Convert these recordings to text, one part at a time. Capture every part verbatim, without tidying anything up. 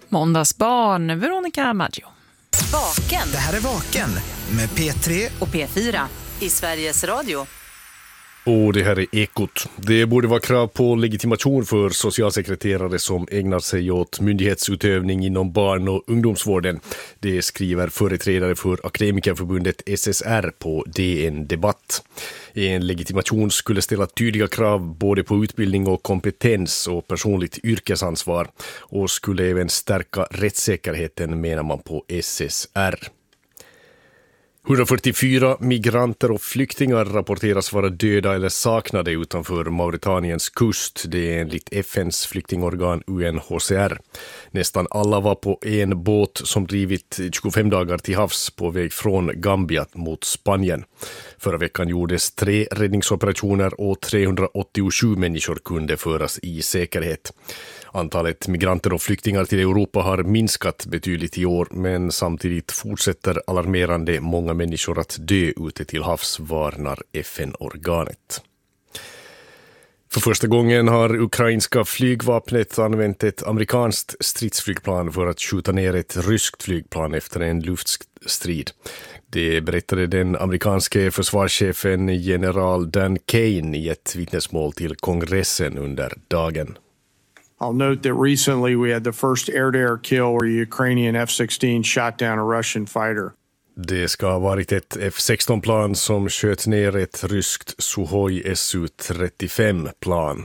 Måndagsbarn, Veronica Maggio. Vaken. Det här är Vaken med P tre Och P fyra i Sveriges Radio. Och det här är Ekot. Det borde vara krav på legitimation för socialsekreterare som ägnar sig åt myndighetsutövning inom barn- och ungdomsvården. Det skriver företrädare för Akademikerförbundet S S R på D N Debatt. En legitimation skulle ställa tydliga krav både på utbildning och kompetens och personligt yrkesansvar och skulle även stärka rättssäkerheten, menar man på S S R. hundrafyrtiofyra migranter och flyktingar rapporteras vara döda eller saknade utanför Mauretaniens kust. Det är enligt F N:s flyktingorgan U N H C R. Nästan alla var på en båt som drivit tjugofem dagar till havs på väg från Gambia mot Spanien. Förra veckan gjordes tre räddningsoperationer och trehundraåttiosju människor kunde föras i säkerhet. Antalet migranter och flyktingar till Europa har minskat betydligt i år, men samtidigt fortsätter alarmerande många människor att dö ute till havs, varnar F N-organet. För första gången har ukrainska flygvapnet använt ett amerikanskt stridsflygplan för att skjuta ner ett ryskt flygplan efter en luftstrid. Det berättade den amerikanske försvarschefen general Dan Kane i ett vittnesmål till kongressen under dagen. I'll note that recently we had the first air-to-air kill where a Ukrainian F sexton shot down a Russian fighter. Det ska ha varit ett F sexton-plan som sköt ner ett ryskt Sukhoi S U trettiofem-plan.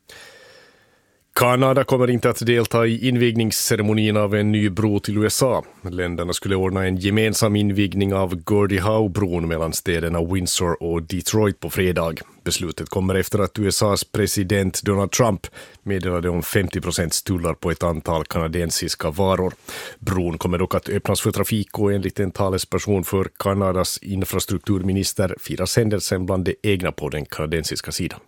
Kanada kommer inte att delta i invigningsceremonin av en ny bro till U S A. Länderna skulle ordna en gemensam invigning av Gordie Howe-bron mellan städerna Windsor och Detroit på fredag. Beslutet kommer efter att U S A:s president Donald Trump meddelade om femtio procent tullar på ett antal kanadensiska varor. Bron kommer dock att öppnas för trafik och enligt en talesperson för Kanadas infrastrukturminister firas händelsen bland de egna på den kanadensiska sidan.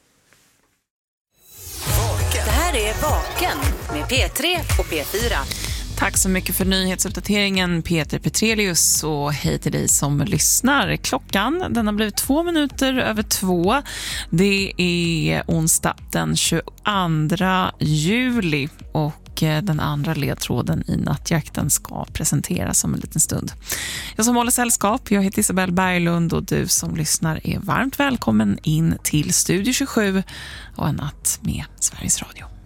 Det här är Vaken med P tre och P fyra. Tack så mycket för nyhetsuppdateringen, Peter Petrelius, och hej till dig som lyssnar. Klockan, den har blivit två minuter över två. Det är onsdag den tjugoandra juli och den andra ledtråden i nattjakten ska presenteras om en liten stund. Jag som håller sällskap, jag heter Isabel Berglund och du som lyssnar är varmt välkommen in till Studio tjugosju och en natt med Sveriges Radio.